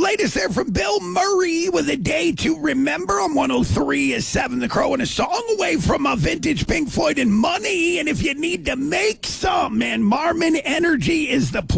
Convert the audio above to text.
latest there from Bill Murray with A Day to Remember on 103 is 7 The Crow, and a song away from a vintage Pink Floyd and Money. And if you need to make some, man, Marmon Energy is the